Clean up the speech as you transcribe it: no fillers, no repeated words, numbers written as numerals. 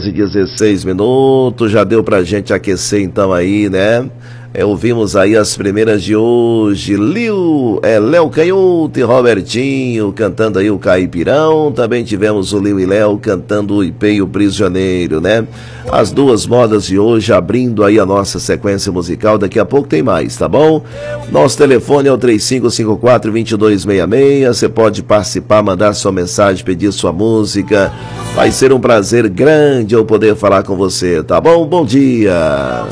11h16, já deu pra gente aquecer então aí, né? Ouvimos aí as primeiras de hoje, Léo Canhoto e Robertinho cantando aí o Caipirão, também tivemos o Liu e Léo cantando o Ipê e o Prisioneiro, né? As duas modas de hoje abrindo aí a nossa sequência musical, daqui a pouco tem mais, tá bom? Nosso telefone é o 3554-2266, você pode participar, mandar sua mensagem, pedir sua música, vai ser um prazer grande eu poder falar com você, tá bom? Bom dia!